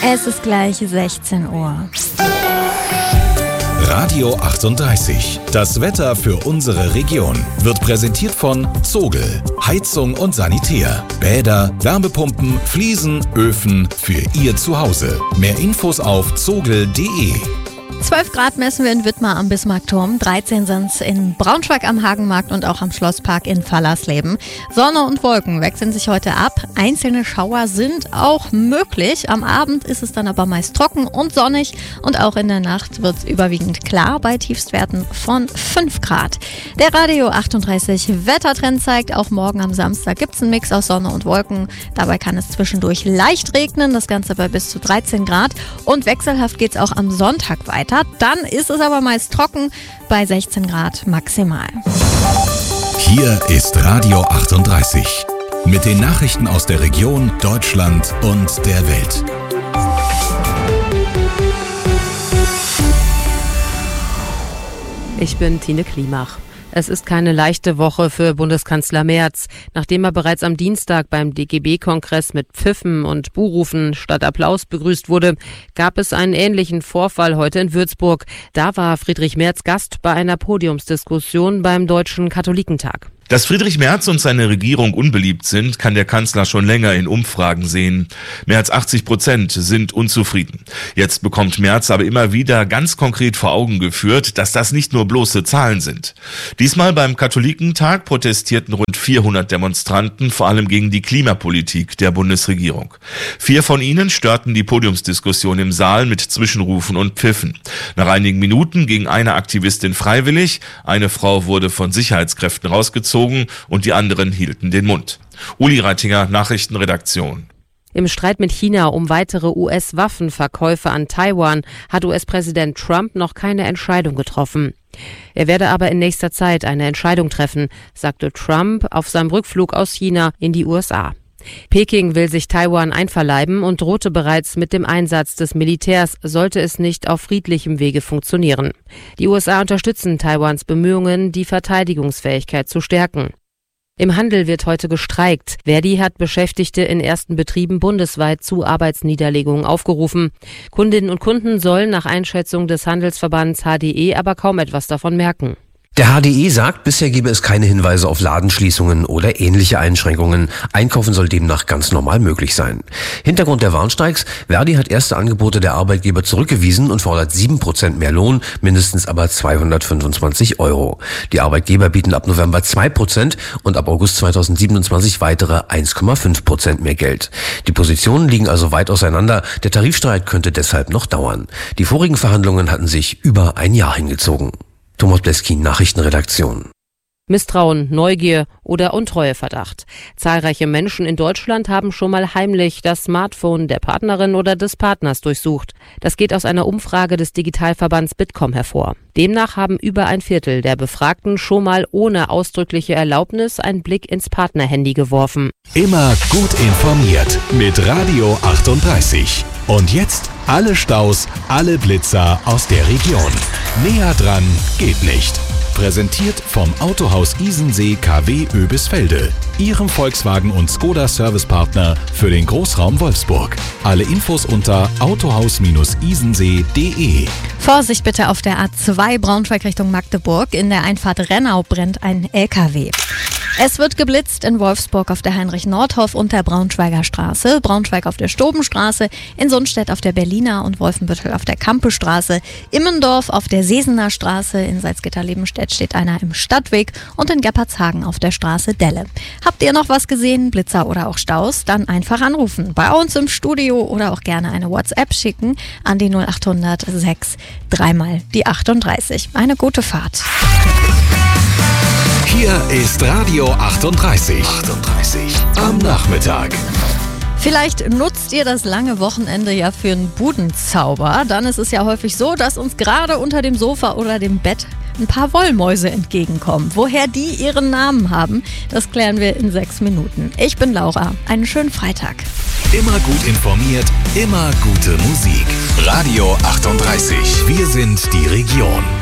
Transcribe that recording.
Es ist gleich 16 Uhr. Radio 38. Das Wetter für unsere Region wird präsentiert von Zogl. Heizung und Sanitär. Bäder, Wärmepumpen, Fliesen, Öfen für Ihr Zuhause. Mehr Infos auf zogl.de. 12 Grad messen wir in Wittmar am Bismarckturm, 13 sind es in Braunschweig am Hagenmarkt und auch am Schlosspark in Fallersleben. Sonne und Wolken wechseln sich heute ab. Einzelne Schauer sind auch möglich. Am Abend ist es dann aber meist trocken und sonnig und auch in der Nacht wird es überwiegend klar bei Tiefstwerten von 5 Grad. Der Radio 38 Wettertrend zeigt, auch morgen am Samstag gibt es einen Mix aus Sonne und Wolken. Dabei kann es zwischendurch leicht regnen, das Ganze bei bis zu 13 Grad. Und wechselhaft geht es auch am Sonntag weiter. Dann ist es aber meist trocken bei 16 Grad maximal. Hier ist Radio 38 mit den Nachrichten aus der Region, Deutschland und der Welt. Ich bin Tine Klimach. Es ist keine leichte Woche für Bundeskanzler Merz. Nachdem er bereits am Dienstag beim DGB-Kongress mit Pfiffen und Buhrufen statt Applaus begrüßt wurde, gab es einen ähnlichen Vorfall heute in Würzburg. Da war Friedrich Merz Gast bei einer Podiumsdiskussion beim Deutschen Katholikentag. Dass Friedrich Merz und seine Regierung unbeliebt sind, kann der Kanzler schon länger in Umfragen sehen. Mehr als 80% sind unzufrieden. Jetzt bekommt Merz aber immer wieder ganz konkret vor Augen geführt, dass das nicht nur bloße Zahlen sind. Diesmal beim Katholikentag protestierten rund 400 Demonstranten, vor allem gegen die Klimapolitik der Bundesregierung. 4 von ihnen störten die Podiumsdiskussion im Saal mit Zwischenrufen und Pfiffen. Nach einigen Minuten ging eine Aktivistin freiwillig, eine Frau wurde von Sicherheitskräften rausgezogen und die anderen hielten den Mund. Uli Reitinger, Nachrichtenredaktion. Im Streit mit China um weitere US-Waffenverkäufe an Taiwan hat US-Präsident Trump noch keine Entscheidung getroffen. Er werde aber in nächster Zeit eine Entscheidung treffen, sagte Trump auf seinem Rückflug aus China in die USA. Peking will sich Taiwan einverleiben und drohte bereits mit dem Einsatz des Militärs, sollte es nicht auf friedlichem Wege funktionieren. Die USA unterstützen Taiwans Bemühungen, die Verteidigungsfähigkeit zu stärken. Im Handel wird heute gestreikt. Verdi hat Beschäftigte in ersten Betrieben bundesweit zu Arbeitsniederlegungen aufgerufen. Kundinnen und Kunden sollen nach Einschätzung des Handelsverbands HDE aber kaum etwas davon merken. Der HDE sagt, bisher gebe es keine Hinweise auf Ladenschließungen oder ähnliche Einschränkungen. Einkaufen soll demnach ganz normal möglich sein. Hintergrund der Warnstreiks: Verdi hat erste Angebote der Arbeitgeber zurückgewiesen und fordert 7% mehr Lohn, mindestens aber 225 €. Die Arbeitgeber bieten ab November 2% und ab August 2027 weitere 1,5% mehr Geld. Die Positionen liegen also weit auseinander. Der Tarifstreit könnte deshalb noch dauern. Die vorigen Verhandlungen hatten sich über ein Jahr hingezogen. Thomas Bleskin, Nachrichtenredaktion. Misstrauen, Neugier oder Untreueverdacht. Zahlreiche Menschen in Deutschland haben schon mal heimlich das Smartphone der Partnerin oder des Partners durchsucht. Das geht aus einer Umfrage des Digitalverbands Bitkom hervor. Demnach haben über ein Viertel der Befragten schon mal ohne ausdrückliche Erlaubnis einen Blick ins Partnerhandy geworfen. Immer gut informiert mit Radio 38. Und jetzt alle Staus, alle Blitzer aus der Region. Näher dran geht nicht. Präsentiert vom Autohaus Isensee KW Oebisfelde, Ihrem Volkswagen- und Skoda-Servicepartner für den Großraum Wolfsburg. Alle Infos unter autohaus-isensee.de. Vorsicht bitte auf der A2 Braunschweig Richtung Magdeburg. In der Einfahrt Rennau brennt ein LKW. Es wird geblitzt in Wolfsburg auf der Heinrich-Nordhoff und der Braunschweiger Straße, Braunschweig auf der Stobenstraße, in Sundstedt auf der Berliner und Wolfenbüttel auf der Kampestraße, Immendorf auf der Sesener Straße, in Salzgitter-Lebenstedt steht einer im Stadtweg und in Geppartshagen auf der Straße Delle. Habt ihr noch was gesehen, Blitzer oder auch Staus? Dann einfach anrufen. Bei uns im Studio oder auch gerne eine WhatsApp schicken an die 0800 6 3 mal die 38. Eine gute Fahrt. Hier ist Radio 38. Am Nachmittag. Vielleicht nutzt ihr das lange Wochenende ja für einen Budenzauber. Dann ist es ja häufig so, dass uns gerade unter dem Sofa oder dem Bett ein paar Wollmäuse entgegenkommen. Woher die ihren Namen haben, das klären wir in 6 Minuten. Ich bin Laura. Einen schönen Freitag. Immer gut informiert, immer gute Musik. Radio 38. Wir sind die Region.